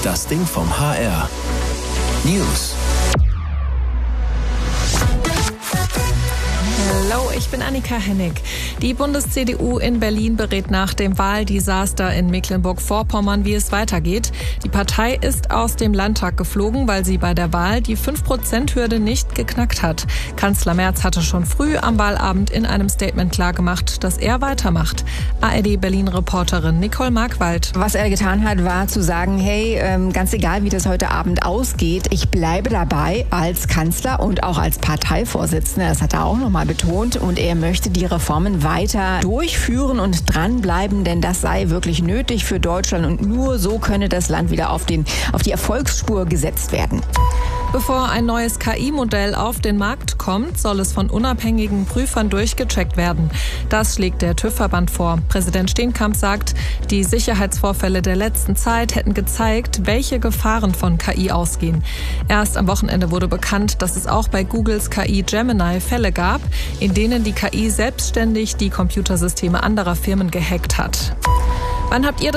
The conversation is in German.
Das Ding vom HR. News. Hallo, ich bin Annika Hennig. Die Bundes-CDU in Berlin berät nach dem Wahldesaster in Mecklenburg-Vorpommern, wie es weitergeht. Die Partei ist aus dem Landtag geflogen, weil sie bei der Wahl die 5%-Hürde nicht geknackt hat. Kanzler Merz hatte schon früh am Wahlabend in einem Statement klargemacht, dass er weitermacht. ARD-Berlin-Reporterin Nicole Markwald. Was er getan hat, war zu sagen, hey, ganz egal, wie das heute Abend ausgeht, ich bleibe dabei als Kanzler und auch als Parteivorsitzender. Das hat er auch nochmal betont. Und er möchte die Reformen weiter durchführen und dranbleiben, denn das sei wirklich nötig für Deutschland und nur so könne das Land wieder auf die Erfolgsspur gesetzt werden. Bevor ein neues KI-Modell auf den Markt kommt, soll es von unabhängigen Prüfern durchgecheckt werden. Das schlägt der TÜV-Verband vor. Präsident Steenkamp sagt, die Sicherheitsvorfälle der letzten Zeit hätten gezeigt, welche Gefahren von KI ausgehen. Erst am Wochenende wurde bekannt, dass es auch bei Googles KI Gemini Fälle gab, in denen die KI selbstständig die Computersysteme anderer Firmen gehackt hat. Wann habt ihr